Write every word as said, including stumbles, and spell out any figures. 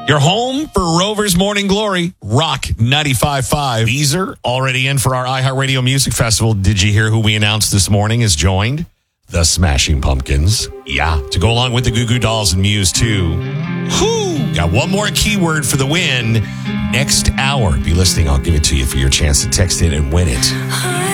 Your home for Rover's Morning Glory, Rock ninety-five point five. Weezer already in for our iHeartRadio Music Festival. Did you hear who we announced this morning has joined? The Smashing Pumpkins. Yeah, to go along with the Goo Goo Dolls and Muse too. Whoo! Got one more keyword for the win. Next hour, be listening. I'll give it to you for your chance to text in and win it.